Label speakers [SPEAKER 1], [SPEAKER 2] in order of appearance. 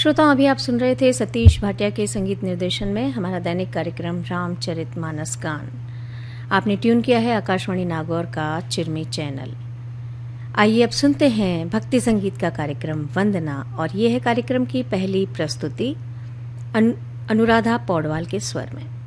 [SPEAKER 1] श्रोताओं, अभी आप सुन रहे थे सतीश भाटिया के संगीत निर्देशन में हमारा दैनिक कार्यक्रम रामचरितमानस गान। आपने ट्यून किया है आकाशवाणी नागौर का चिरमी चैनल। आइए अब सुनते हैं भक्ति संगीत का कार्यक्रम वंदना, और ये है कार्यक्रम की पहली प्रस्तुति अनुराधा पौडवाल के स्वर में।